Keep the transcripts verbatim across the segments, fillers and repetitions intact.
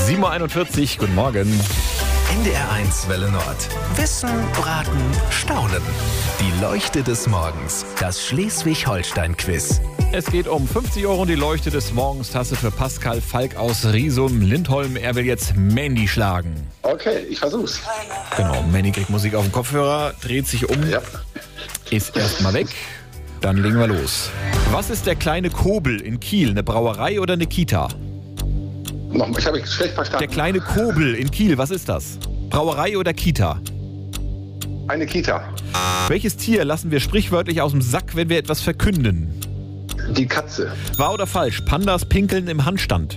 sieben Uhr einundvierzig, guten Morgen. N D R eins Welle Nord. Wissen, Raten, Staunen. Die Leuchte des Morgens. Das Schleswig-Holstein-Quiz. Es geht um fünfzig Euro und die Leuchte des Morgens. Tasse für Pascal Falk aus Riesum-Lindholm. Er will jetzt Mandy schlagen. Okay, ich versuch's. Genau, Mandy kriegt Musik auf den Kopfhörer, dreht sich um, Ja. ist erstmal weg. Dann legen wir los. Was ist der kleine Kobel in Kiel? Eine Brauerei oder eine Kita? Nochmal, ich habe es schlecht Der verstanden. kleine Kobel in Kiel, was ist das? Brauerei oder Kita? Eine Kita. Welches Tier lassen wir sprichwörtlich aus dem Sack, wenn wir etwas verkünden? Die Katze. Wahr oder falsch? Pandas pinkeln im Handstand.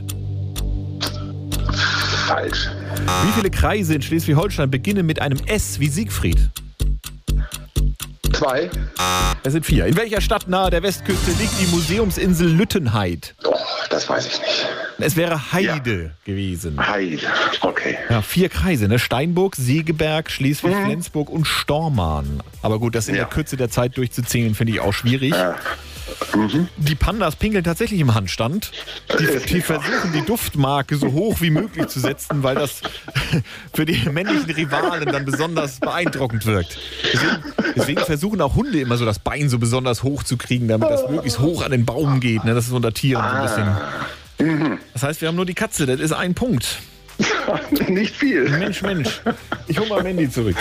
Falsch. Wie viele Kreise in Schleswig-Holstein beginnen mit einem S wie Siegfried? Zwei. Es sind vier. In welcher Stadt nahe der Westküste liegt die Museumsinsel Lüttenheid? Oh, das weiß ich nicht. Es wäre Heide gewesen. Heide. Okay. Ja, vier Kreise, ne? Steinburg, Segeberg, Schleswig-Flensburg und Stormarn. Aber gut, das in Ja. der Kürze der Zeit durchzuzählen, finde ich auch schwierig. Ja. Mhm. Die Pandas pinkeln tatsächlich im Handstand. Die, die versuchen, die Duftmarke so hoch wie möglich zu setzen, weil das für die männlichen Rivalen dann besonders beeindruckend wirkt. Deswegen, deswegen versuchen auch Hunde immer so das Bein so besonders hoch zu kriegen, damit das möglichst hoch an den Baum geht. Ne? Das ist unter Tieren so ein bisschen. Das heißt, wir haben nur die Katze, das ist ein Punkt. Nicht viel. Mensch, Mensch. Ich hol mal Mandy zurück.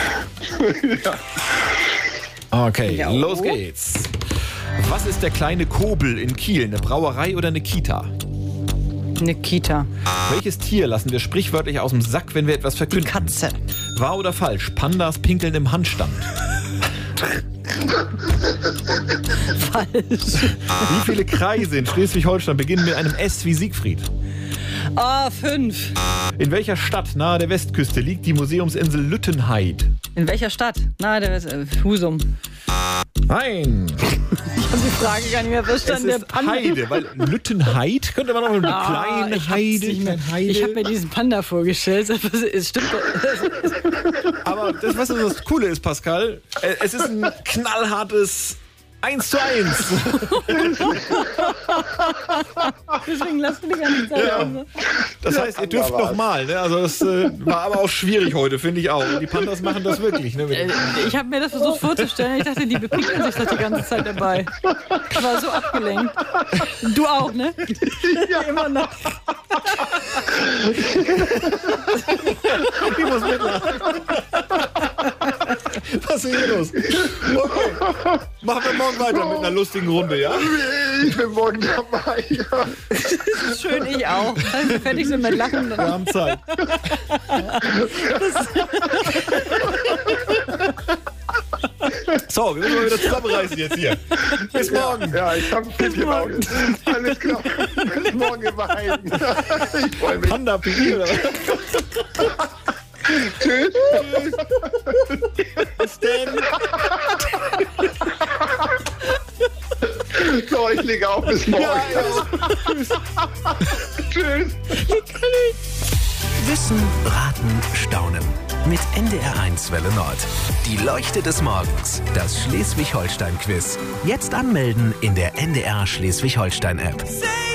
Okay, los geht's. Was ist der kleine Kobel in Kiel? Eine Brauerei oder eine Kita? Eine Kita. Welches Tier lassen wir sprichwörtlich aus dem Sack, wenn wir etwas verkünden? Katze. Wahr oder falsch? Pandas pinkeln im Handstand. Falsch. Wie viele Kreise in Schleswig-Holstein beginnen mit einem S wie Siegfried? Ah, fünf. In welcher Stadt nahe der Westküste liegt die Museumsinsel Lüttenheid? In welcher Stadt? Na, der ist äh, Husum. Nein, Ich habe die Frage gar nicht mehr es verstanden. Der ist Panda. Heide, weil Lüttenheid könnte man noch eine Ah, kleine ich hab's Heide, nicht mehr. Heide. Ich habe mir diesen Panda vorgestellt. Es stimmt. Aber das, was das Coole ist, Pascal, äh, es ist ein knallhartes eins zu eins. Deswegen lasst mich gar nicht sagen. Das heißt, ihr dürft noch mal. Ne? Also das äh, war aber auch schwierig heute, finde ich auch. Und die Pandas machen das wirklich. Ne? Äh, Ich habe mir das versucht vorzustellen. Ich dachte, die bepicken sich das die ganze Zeit dabei. Ich war so abgelenkt. Du auch, ne? Ja. Immer noch. Ich muss mitlachen. Was ist hier los? Okay. Machen wir morgen weiter mit einer lustigen Runde, ja? Ich bin morgen dabei. Ja. Schön, ich auch. Wenn wir fertig sind mit Lachen, Wir dann haben Zeit. So, wir müssen mal wieder zusammenreißen jetzt hier. Bis morgen. Ja, ich hab Pipi im Auge. Alles klar. Bis morgen im Heiden. Ich freue mich. Panda Pipi oder was? Tschüss. Bis denn. So, ich lege auf. Bis morgen. Tschüss. Wissen, Raten, Staunen. Mit N D R eins Welle Nord. Die Leuchte des Morgens. Das Schleswig-Holstein-Quiz. Jetzt anmelden in der N D R Schleswig-Holstein-App.